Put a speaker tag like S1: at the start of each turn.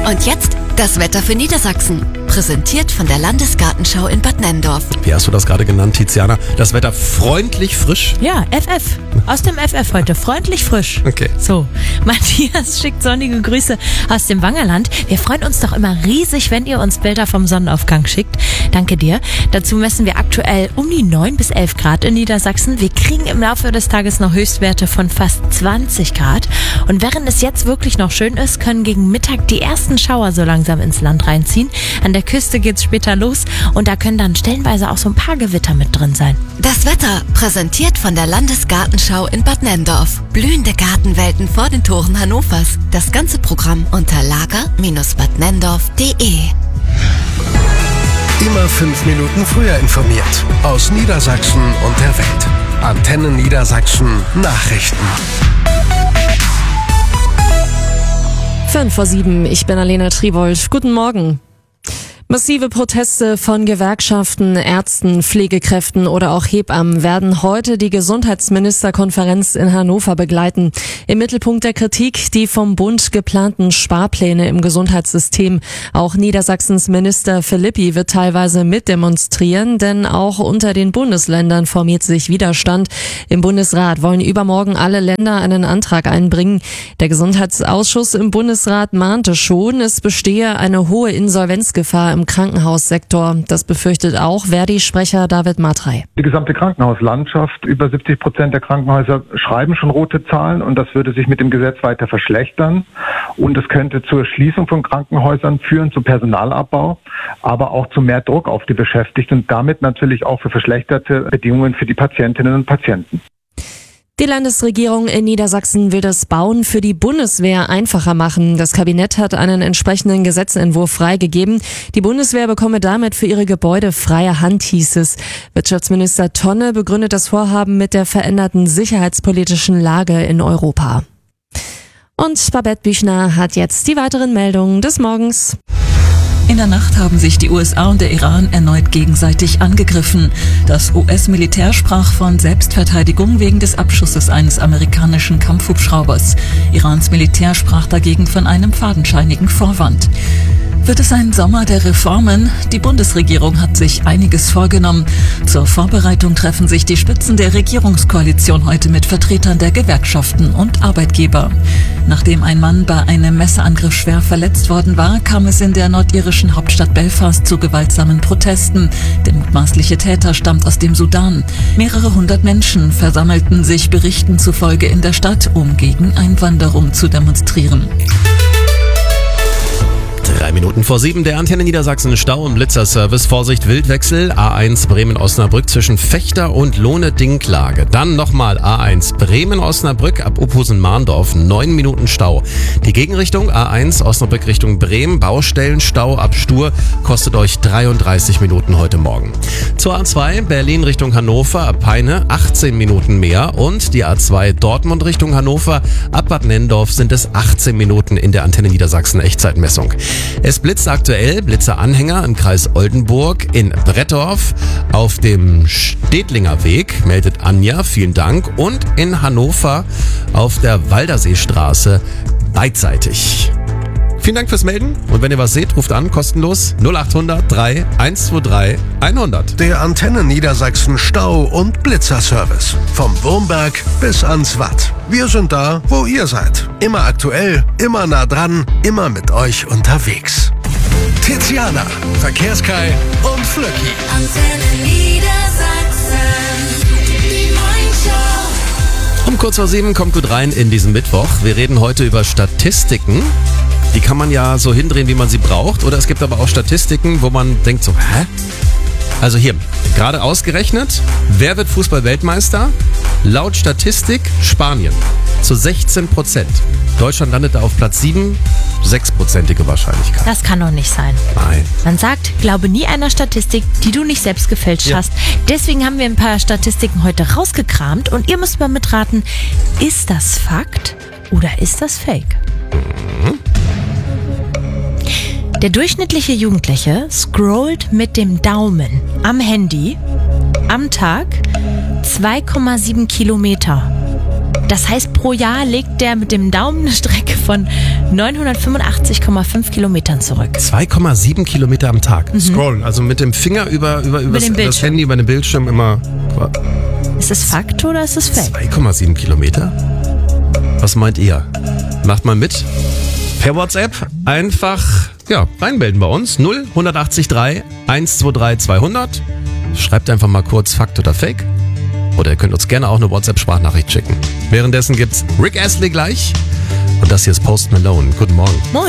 S1: Und jetzt das Wetter für Niedersachsen. Präsentiert von der Landesgartenschau in Bad Nenndorf.
S2: Wie hast du das gerade genannt, Tiziana? Das Wetter freundlich frisch?
S3: Ja, FF. Aus dem FF heute. Freundlich frisch.
S2: Okay.
S3: So, Matthias schickt sonnige Grüße aus dem Wangerland. Wir freuen uns doch immer riesig, wenn ihr uns Bilder vom Sonnenaufgang schickt. Danke dir. Dazu messen wir aktuell um die 9 bis 11 Grad in Niedersachsen. Wir kriegen im Laufe des Tages noch Höchstwerte von fast 20 Grad. Und während es jetzt wirklich noch schön ist, können gegen Mittag die ersten Schauer so langsam ins Land reinziehen. An der Küste geht's später los und da können dann stellenweise auch so ein paar Gewitter mit drin sein.
S1: Das Wetter präsentiert von der Landesgartenschau in Bad Nenndorf. Blühende Gartenwelten vor den Toren Hannovers. Das ganze Programm unter lager-badnenndorf.de.
S4: Immer 5 Minuten früher informiert. Aus Niedersachsen und der Welt. Antenne Niedersachsen Nachrichten.
S5: 5:07, ich bin Alena Triwold. Guten Morgen. Massive Proteste von Gewerkschaften, Ärzten, Pflegekräften oder auch Hebammen werden heute die Gesundheitsministerkonferenz in Hannover begleiten. Im Mittelpunkt der Kritik die vom Bund geplanten Sparpläne im Gesundheitssystem. Auch Niedersachsens Minister Philippi wird teilweise mitdemonstrieren, denn auch unter den Bundesländern formiert sich Widerstand. Im Bundesrat wollen übermorgen alle Länder einen Antrag einbringen. Der Gesundheitsausschuss im Bundesrat mahnte schon, es bestehe eine hohe Insolvenzgefahr im Krankenhaussektor. Das befürchtet auch Verdi-Sprecher David Matrey.
S6: Die gesamte Krankenhauslandschaft, über 70% der Krankenhäuser schreiben schon rote Zahlen und das würde sich mit dem Gesetz weiter verschlechtern. Und es könnte zur Schließung von Krankenhäusern führen, zu Personalabbau, aber auch zu mehr Druck auf die Beschäftigten und damit natürlich auch für verschlechterte Bedingungen für die Patientinnen und Patienten.
S5: Die Landesregierung in Niedersachsen will das Bauen für die Bundeswehr einfacher machen. Das Kabinett hat einen entsprechenden Gesetzentwurf freigegeben. Die Bundeswehr bekomme damit für ihre Gebäude freie Hand, hieß es. Wirtschaftsminister Tonne begründet das Vorhaben mit der veränderten sicherheitspolitischen Lage in Europa. Und Babette Büchner hat jetzt die weiteren Meldungen des Morgens.
S7: In der Nacht haben sich die USA und der Iran erneut gegenseitig angegriffen. Das US-Militär sprach von Selbstverteidigung wegen des Abschusses eines amerikanischen Kampfhubschraubers. Irans Militär sprach dagegen von einem fadenscheinigen Vorwand. Wird es ein Sommer der Reformen? Die Bundesregierung hat sich einiges vorgenommen. Zur Vorbereitung treffen sich die Spitzen der Regierungskoalition heute mit Vertretern der Gewerkschaften und Arbeitgeber. Nachdem ein Mann bei einem Messerangriff schwer verletzt worden war, kam es in der nordirischen Hauptstadt Belfast zu gewaltsamen Protesten. Der mutmaßliche Täter stammt aus dem Sudan. Mehrere hundert Menschen versammelten sich Berichten zufolge in der Stadt, um gegen Einwanderung zu demonstrieren.
S2: 3 Minuten vor 7, der Antenne Niedersachsen Stau- und Blitzerservice. Vorsicht, Wildwechsel. A1 Bremen-Osnabrück zwischen Fechter und Lohne-Dinklage. Dann nochmal A1 Bremen-Osnabrück ab Uphusen-Mahndorf. 9 Minuten Stau. Die Gegenrichtung A1 Osnabrück Richtung Bremen. Baustellenstau ab Stur kostet euch 33 Minuten heute Morgen. Zur A2 Berlin Richtung Hannover ab Peine 18 Minuten mehr. Und die A2 Dortmund Richtung Hannover ab Bad Nenndorf sind es 18 Minuten in der Antenne Niedersachsen Echtzeitmessung. Es blitzt aktuell, Blitzeranhänger im Kreis Oldenburg, in Brettorf, auf dem Stedtlinger Weg, meldet Anja, vielen Dank, und in Hannover auf der Walderseestraße beidseitig. Vielen Dank fürs Melden und wenn ihr was seht, ruft an, kostenlos 0800 3 123 100.
S4: Der Antenne Niedersachsen Stau- und Blitzerservice. Vom Wurmberg bis ans Watt. Wir sind da, wo ihr seid. Immer aktuell, immer nah dran, immer mit euch unterwegs. Tiziana, Verkehrskai und Flöcki.
S1: Antenne Niedersachsen. Die Morningshow.
S2: Um kurz vor 7 kommt gut rein in diesen Mittwoch. Wir reden heute über Statistiken. Die kann man ja so hindrehen, wie man sie braucht. Oder es gibt aber auch Statistiken, wo man denkt so, hä? Also hier, gerade ausgerechnet, wer wird Fußball-Weltmeister? Laut Statistik Spanien zu 16%. Deutschland landet da auf Platz 7, 6%ige Wahrscheinlichkeit.
S3: Das kann doch nicht sein.
S2: Nein.
S3: Man sagt, glaube nie einer Statistik, die du nicht selbst gefälscht hast. Deswegen haben wir ein paar Statistiken heute rausgekramt und ihr müsst mal mitraten, ist das Fakt oder ist das Fake? Der durchschnittliche Jugendliche scrollt mit dem Daumen am Handy am Tag 2,7 Kilometer. Das heißt, pro Jahr legt der mit dem Daumen eine Strecke von 985,5 Kilometern zurück.
S2: 2,7 Kilometer am Tag. Scrollen, also mit dem Finger über das Handy, über den Bildschirm immer.
S3: Ist das Fakt oder ist das Fake?
S2: 2,7 Kilometer? Was meint ihr? Macht mal mit. Per WhatsApp einfach reinmelden bei uns. 0183 123 200. Schreibt einfach mal kurz Fakt oder Fake. Oder ihr könnt uns gerne auch eine WhatsApp-Sprachnachricht schicken. Währenddessen gibt's Rick Astley gleich. Und das hier ist Post Malone. Guten Morgen.